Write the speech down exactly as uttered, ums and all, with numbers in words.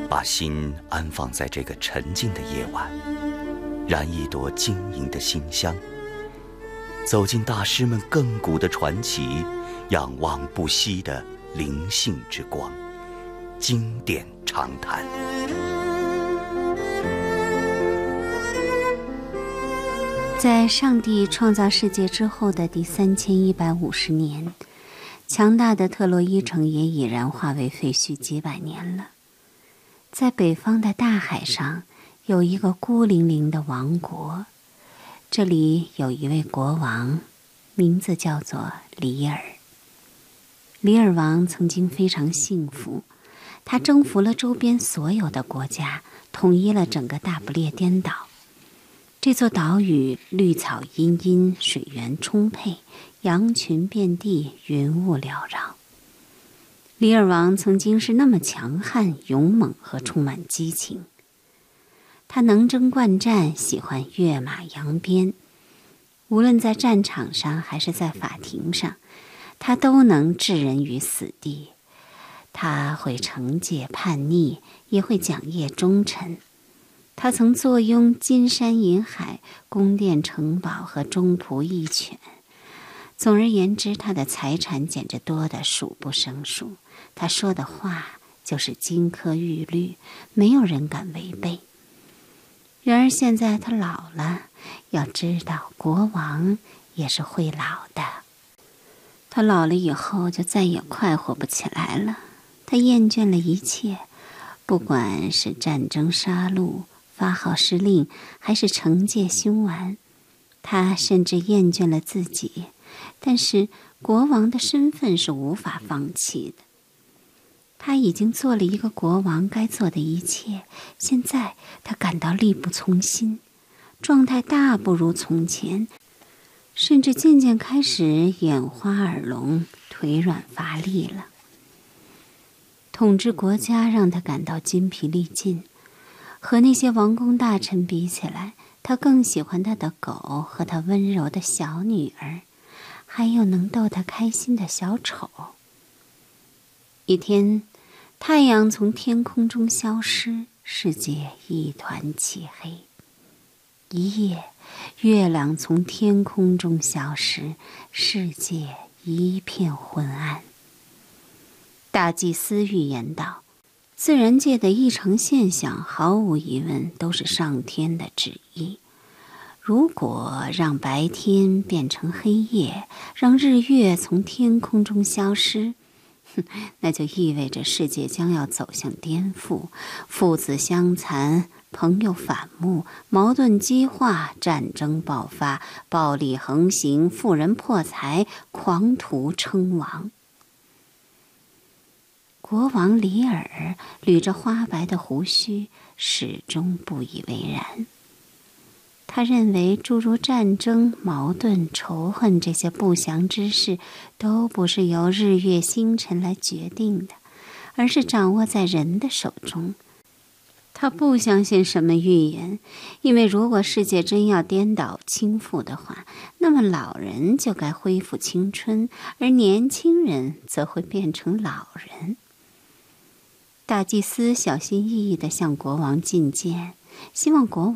把心安放在这个沉静的夜晚，燃一朵晶莹的馨香，走进大师们亘古的传奇，仰望不息的灵性之光，经典长谈。 在上帝创造世界之后的第三千一百五十年，强大的特洛伊城也已然化为废墟几百年了。在北方的大海上，有一个孤零零的王国，这里有一位国王，名字叫做里尔。里尔王曾经非常幸福，他征服了周边所有的国家，统一了整个大不列颠岛。这座岛屿绿草茵茵，水源充沛，羊群遍地，云雾缭绕。里尔王曾经是那么强悍、勇猛和充满激情。他能征惯战，喜欢跃马扬鞭。无论在战场上还是在法庭上，他都能置人于死地。他会惩戒叛逆，也会讲业忠臣。他曾坐拥金山银海、宫殿城堡和忠仆义犬。总而言之，他的财产简直多得数不胜数。他说的话就是金科玉律，没有人敢违背。然而现在他老了，要知道国王也是会老的。他老了以后就再也快活不起来了。他厌倦了一切，不管是战争杀戮、发号施令，还是惩戒凶顽。他甚至厌倦了自己，但是国王的身份是无法放弃的。他已经做了一个国王该做的一切，现在他感到力不从心，状态大不如从前，甚至渐渐开始眼花耳聋、腿软乏力了。统治国家让他感到筋疲力尽，和那些王公大臣比起来，他更喜欢他的狗和他温柔的小女儿，还有能逗他开心的小丑。一天，太阳从天空中消失，世界一团漆黑。一夜，月亮从天空中消失，世界一片昏暗。大祭司预言道，自然界的异常现象毫无疑问都是上天的旨意。如果让白天变成黑夜，让日月从天空中消失，那就意味着世界将要走向颠覆，父子相残，朋友反目，矛盾激化，战争爆发，暴力横行，富人破财，狂徒称王。国王里尔捋着花白的胡须，始终不以为然。他认为诸如战争、矛盾、仇恨这些不祥之事都不是由日月星辰来决定的，而是掌握在人的手中。他不相信什么预言，因为如果世界真要颠倒倾覆的话，那么老人就该恢复青春，而年轻人则会变成老人。大祭司小心翼翼地向国王进谏，希望国王